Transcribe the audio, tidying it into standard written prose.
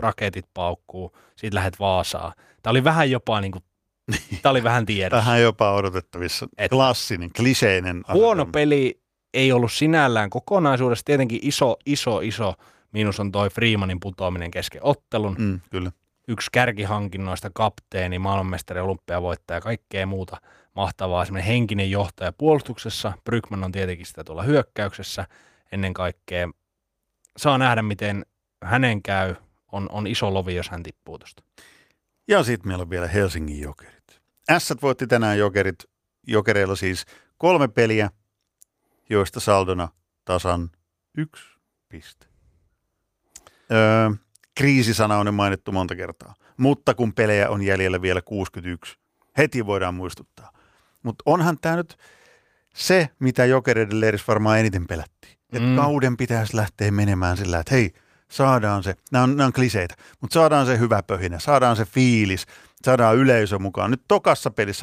raketit paukkuu, siitä lähdet Vaasaan. Tämä oli vähän jopa niin kuin, tämä oli vähän tiedossa. Vähän jopa odotettavissa. Klassinen, kliseinen. Huono peli ei ollut sinällään kokonaisuudessa. Tietenkin iso miinus on toi Freemanin putoaminen kesken ottelun. Kyllä. Yksi kärkihankinnoista, kapteeni, maailmanmestari, olympiavoittaja ja kaikkea muuta mahtavaa. Semmoinen henkinen johtaja puolustuksessa. Brygman on tietenkin sitä tuolla hyökkäyksessä ennen kaikkea. Saa nähdä, miten hänen käy. On iso lovi, jos hän tippuu tuosta. Ja sitten meillä on vielä Helsingin Jokerit. Ässät voitti tänään Jokereilla siis 3 peliä, joista saldona tasan 1 piste. Kriisisana on mainittu monta kertaa, mutta kun pelejä on jäljellä vielä 61, heti voidaan muistuttaa. Mutta onhan tämä nyt se, mitä Jokereiden leirissä varmaan eniten pelättiin. Että kauden pitäisi lähteä menemään sillä, että hei, saadaan se, nämä on kliseitä, mutta saadaan se hyvä pöhinä, saadaan se fiilis, saadaan yleisö mukaan. Nyt tokassa pelissä